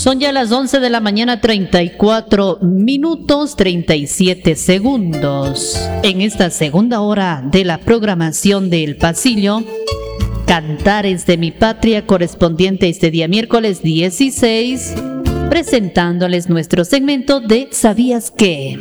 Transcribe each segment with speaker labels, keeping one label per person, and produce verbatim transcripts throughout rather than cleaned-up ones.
Speaker 1: Son ya las once de la mañana, treinta y cuatro minutos, treinta y siete segundos. En esta segunda hora de la programación del Pasillo, Cantares de mi Patria, correspondiente a este día miércoles dieciséis, presentándoles nuestro segmento de ¿Sabías qué?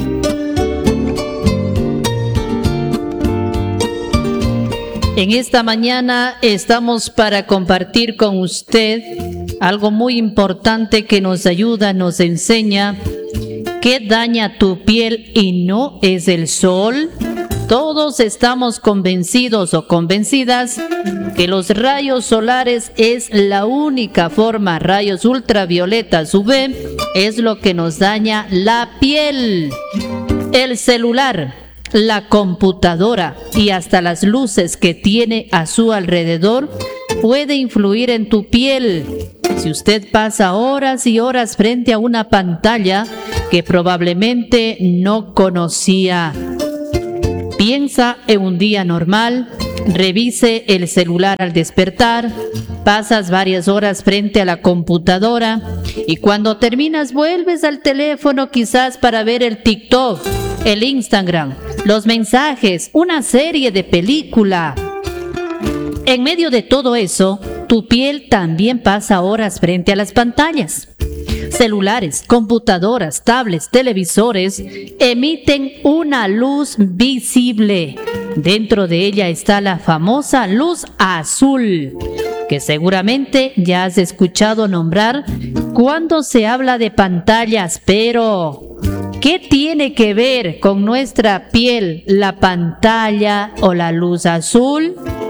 Speaker 1: En esta mañana estamos para compartir con usted algo muy importante que nos ayuda, nos enseña que daña tu piel y no es el sol. Todos estamos convencidos o convencidas que los rayos solares es la única forma, rayos ultravioletas U V, es lo que nos daña la piel. El celular, la computadora y hasta las luces que tiene a su alrededor puede influir en tu piel. Si usted pasa horas y horas frente a una pantalla que probablemente no conocía, piensa en un día normal, revise el celular al despertar, pasas varias horas frente a la computadora y cuando terminas vuelves al teléfono quizás para ver el TikTok, el Instagram, los mensajes, una serie de película. En medio de todo eso, tu piel también pasa horas frente a las pantallas. Celulares, computadoras, tablets, televisores emiten una luz visible. Dentro de ella está la famosa luz azul, que seguramente ya has escuchado nombrar cuando se habla de pantallas, pero ¿qué tiene que ver con nuestra piel la pantalla o la luz azul?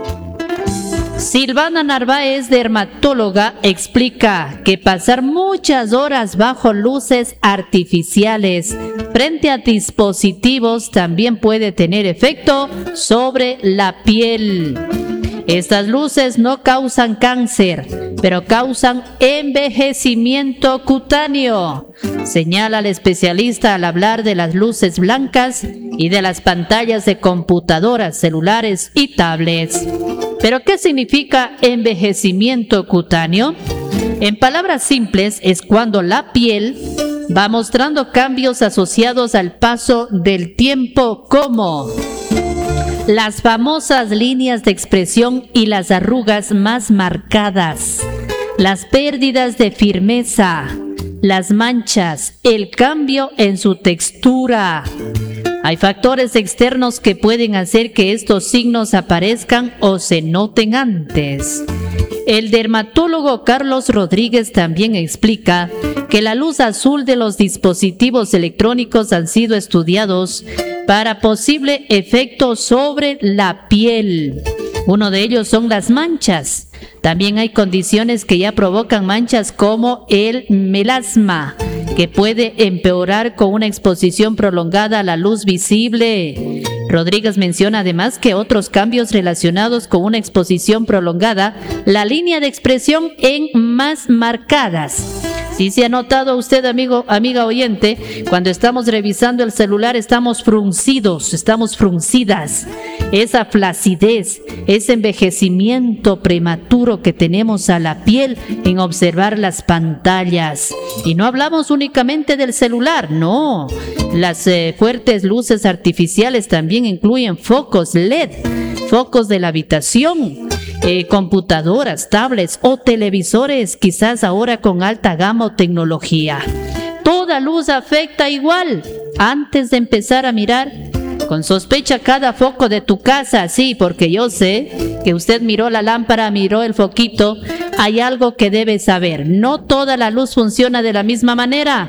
Speaker 1: Silvana Narváez, dermatóloga, explica que pasar muchas horas bajo luces artificiales frente a dispositivos también puede tener efecto sobre la piel. Estas luces no causan cáncer, pero causan envejecimiento cutáneo, señala el especialista al hablar de las luces blancas y de las pantallas de computadoras, celulares y tablets. ¿Pero qué significa envejecimiento cutáneo? En palabras simples, es cuando la piel va mostrando cambios asociados al paso del tiempo, como las famosas líneas de expresión y las arrugas más marcadas, las pérdidas de firmeza, las manchas, el cambio en su textura. Hay factores externos que pueden hacer que estos signos aparezcan o se noten antes. El dermatólogo Carlos Rodríguez también explica que la luz azul de los dispositivos electrónicos han sido estudiados para posible efecto sobre la piel. Uno de ellos son las manchas. También hay condiciones que ya provocan manchas como el melasma, que puede empeorar con una exposición prolongada a la luz visible. Rodríguez menciona además que otros cambios relacionados con una exposición prolongada, la línea de expresión en más marcadas. Si se ha notado usted, amigo, amiga oyente, cuando estamos revisando el celular estamos fruncidos, estamos fruncidas. Esa flacidez, ese envejecimiento prematuro que tenemos a la piel en observar las pantallas. Y no hablamos únicamente del celular, no. Las eh, fuertes luces artificiales también incluyen focos L E D, focos de la habitación, eh, computadoras, tablets o televisores, quizás ahora con alta gama o tecnología. Toda luz afecta igual. Antes de empezar a mirar con sospecha cada foco de tu casa, sí, porque yo sé que usted miró la lámpara, miró el foquito, hay algo que debe saber. No toda la luz funciona de la misma manera.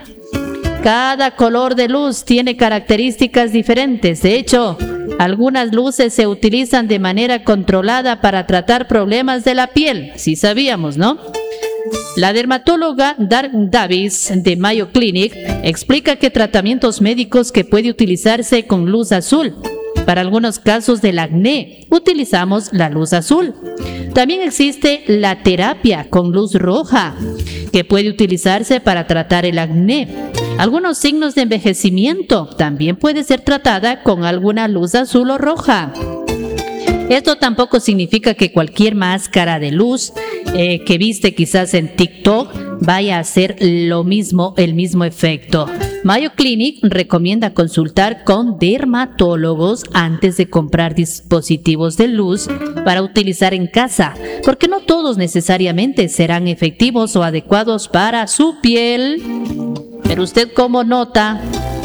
Speaker 1: Cada color de luz tiene características diferentes. De hecho, algunas luces se utilizan de manera controlada para tratar problemas de la piel. Sí sabíamos, ¿no? La dermatóloga Dar Davis de Mayo Clinic explica que tratamientos médicos que puede utilizarse con luz azul. Para algunos casos del acné, utilizamos la luz azul. También existe la terapia con luz roja, que puede utilizarse para tratar el acné. Algunos signos de envejecimiento también puede ser tratada con alguna luz azul o roja. Esto tampoco significa que cualquier máscara de luz eh, que viste quizás en TikTok vaya a hacer lo mismo, el mismo efecto. Mayo Clinic recomienda consultar con dermatólogos antes de comprar dispositivos de luz para utilizar en casa, porque no todos necesariamente serán efectivos o adecuados para su piel. Pero usted, ¿cómo nota?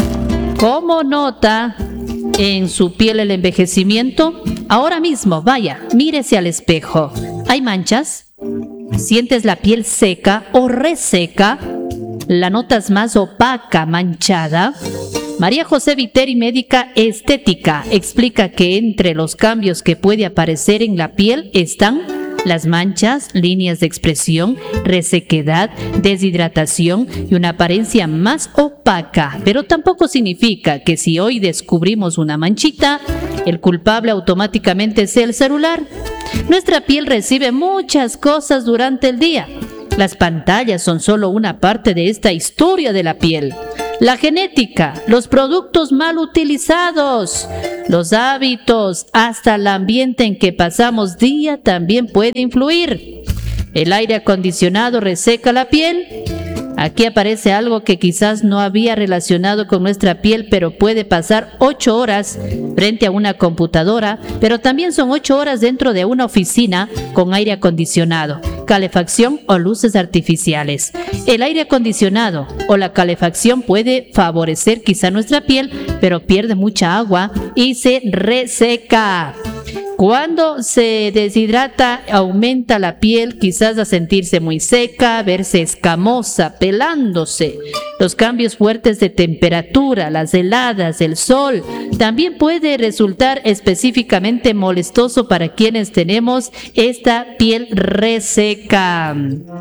Speaker 1: ¿Cómo nota en su piel el envejecimiento? Ahora mismo, vaya, mírese al espejo. ¿Hay manchas? ¿Sientes la piel seca o reseca? ¿La notas más opaca, manchada? María José Viteri, médica estética, explica que entre los cambios que puede aparecer en la piel están las manchas, líneas de expresión, resequedad, deshidratación y una apariencia más opaca. Pero tampoco significa que si hoy descubrimos una manchita, el culpable automáticamente sea el celular. Nuestra piel recibe muchas cosas durante el día. Las pantallas son solo una parte de esta historia de la piel. La genética, los productos mal utilizados, los hábitos, hasta el ambiente en que pasamos día también puede influir. El aire acondicionado reseca la piel. Aquí aparece algo que quizás no había relacionado con nuestra piel, pero puede pasar ocho horas frente a una computadora, pero también son ocho horas dentro de una oficina con aire acondicionado, calefacción o luces artificiales. El aire acondicionado o la calefacción puede favorecer quizá nuestra piel, pero pierde mucha agua y se reseca. Cuando se deshidrata, aumenta la piel, quizás a sentirse muy seca, verse escamosa, pelándose. Los cambios fuertes de temperatura, las heladas, el sol, también puede resultar específicamente molestoso para quienes tenemos esta piel reseca.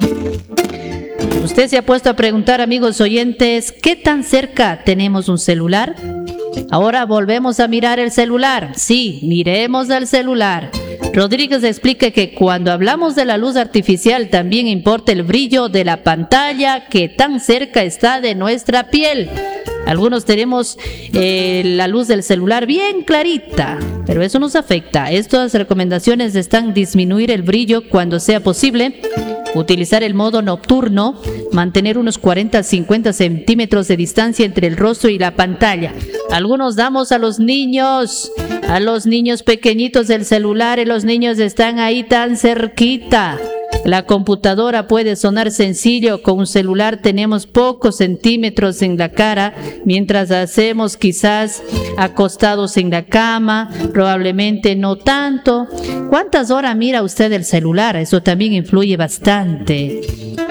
Speaker 1: ¿Usted se ha puesto a preguntar, amigos oyentes, qué tan cerca tenemos un celular? Ahora volvemos a mirar el celular. Sí, miremos al celular. Rodríguez explica que cuando hablamos de la luz artificial también importa el brillo de la pantalla que tan cerca está de nuestra piel. Algunos tenemos eh, la luz del celular bien clarita, pero eso nos afecta. Estas recomendaciones están disminuir el brillo cuando sea posible, utilizar el modo nocturno, mantener unos cuarenta a cincuenta centímetros de distancia entre el rostro y la pantalla. Algunos damos a los niños, a los niños pequeñitos del celular y los niños están ahí tan cerquita. La computadora puede sonar sencillo, con un celular tenemos pocos centímetros en la cara, mientras hacemos quizás acostados en la cama, probablemente no tanto. ¿Cuántas horas mira usted el celular? Eso también influye bastante.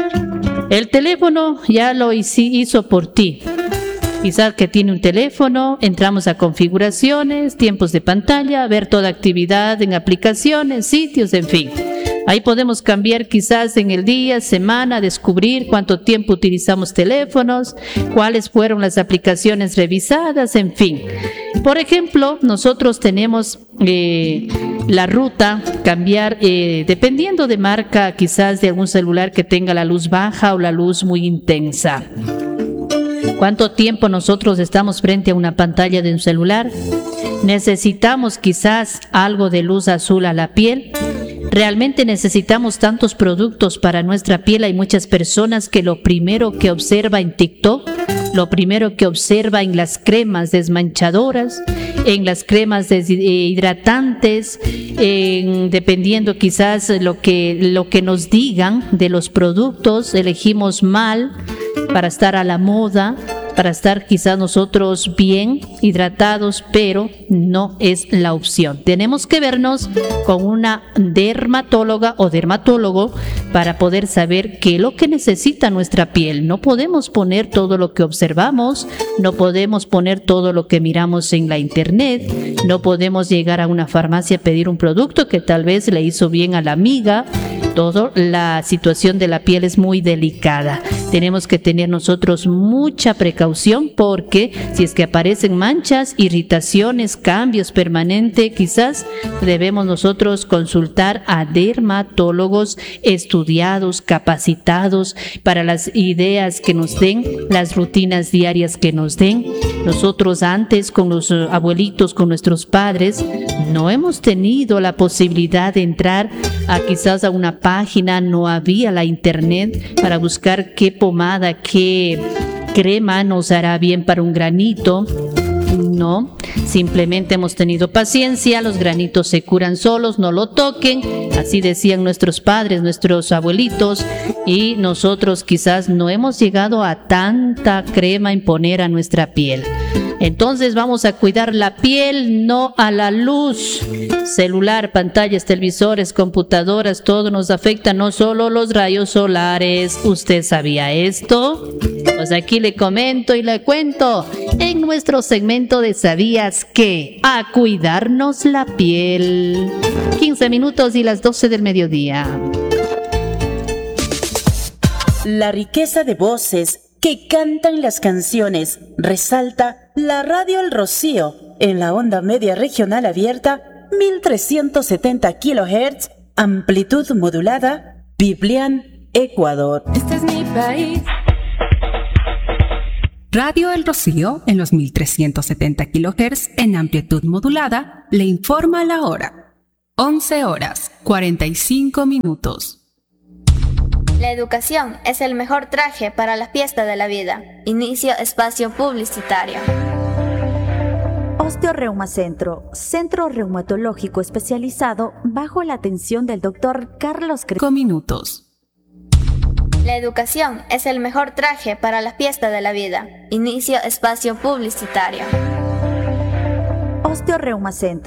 Speaker 1: El teléfono ya lo hizo por ti. Quizás que tiene un teléfono, entramos a configuraciones, tiempos de pantalla, ver toda actividad en aplicaciones, sitios, en fin. Ahí podemos cambiar quizás en el día, semana, descubrir cuánto tiempo utilizamos teléfonos, cuáles fueron las aplicaciones revisadas, en fin. Por ejemplo, nosotros tenemos eh, la ruta, cambiar, eh, dependiendo de marca, quizás de algún celular que tenga la luz baja o la luz muy intensa. ¿Cuánto tiempo nosotros estamos frente a una pantalla de un celular? ¿Necesitamos quizás algo de luz azul a la piel? ¿Realmente necesitamos tantos productos para nuestra piel? Hay muchas personas que lo primero que observa en TikTok, lo primero que observa en las cremas desmanchadoras, en las cremas hidratantes, en, dependiendo quizás lo que, lo que nos digan de los productos, elegimos mal para estar a la moda, para estar quizás nosotros bien hidratados, pero no es la opción. Tenemos que vernos con una dermatóloga o dermatólogo para poder saber qué es lo que necesita nuestra piel. No podemos poner todo lo que observamos, no podemos poner todo lo que miramos en la internet, no podemos llegar a una farmacia a pedir un producto que tal vez le hizo bien a la amiga. Todo, la situación de la piel es muy delicada. Tenemos que tener nosotros mucha precaución, porque si es que aparecen manchas, irritaciones, cambios permanentes, quizás debemos nosotros consultar a dermatólogos estudiados, capacitados para las ideas que nos den, las rutinas diarias que nos den, Nosotros antes con los eh, abuelitos, con nuestros padres, no hemos tenido la posibilidad de entrar a quizás a una página, no había la internet para buscar qué pomada, qué crema nos hará bien para un granito. No, simplemente hemos tenido paciencia, los granitos se curan solos, no lo toquen, así decían nuestros padres, nuestros abuelitos, y nosotros quizás no hemos llegado a tanta crema imponer a nuestra piel. Entonces vamos a cuidar la piel, no a la luz. Celular, pantallas, televisores, computadoras, todo nos afecta, no solo los rayos solares. ¿Usted sabía esto? Pues aquí le comento y le cuento en nuestro segmento de ¿Sabías qué? A cuidarnos la piel. quince minutos y las doce del mediodía.
Speaker 2: La riqueza de voces que cantan las canciones resalta la radio El Rocío en la onda media regional abierta mil trescientos setenta kilohertz, amplitud modulada, Biblián, Ecuador.
Speaker 3: Este es mi país. Radio El Rocío en los mil trescientos setenta kilohertz en amplitud modulada le informa la hora. once horas, cuarenta y cinco minutos.
Speaker 4: La educación es el mejor traje para la fiesta de la vida. Inicio espacio publicitario.
Speaker 5: Osteoreumacentro, centro reumatológico especializado bajo la atención del doctor Carlos Crespo.
Speaker 3: Minutos.
Speaker 4: La educación es el mejor traje para la fiesta de la vida. Inicio espacio publicitario.
Speaker 5: Osteoreumacentro.